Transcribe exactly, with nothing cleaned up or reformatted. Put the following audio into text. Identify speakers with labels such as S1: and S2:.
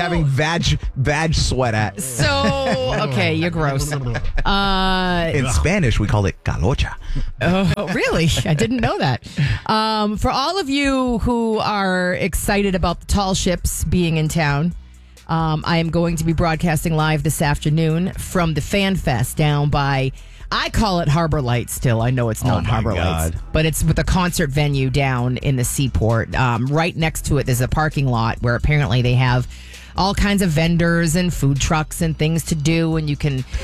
S1: having vag vag sweat at.
S2: So, okay, you're gross. Uh,
S1: In Spanish, we call it calocha.
S2: oh, really? I didn't know that. Um, for all of you who are excited about the tall ships being in town, um, I am going to be broadcasting live this afternoon from the Fan Fest down by, I call it Harbor Lights still. I know it's not
S1: Oh, my
S2: Harbor
S1: God.
S2: Lights, but it's with a concert venue down in the Seaport. Um, right next to it, there's a parking lot where apparently they have all kinds of vendors and food trucks and things to do, and you can